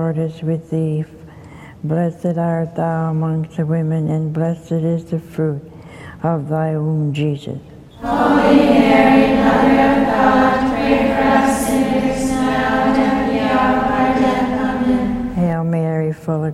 Lord is with thee. Blessed art thou amongst the women, and blessed is the fruit of thy womb, Jesus. Holy Mary, Mother of God, pray for us sinners now and at the hour of our death. Amen. Hail Mary, full of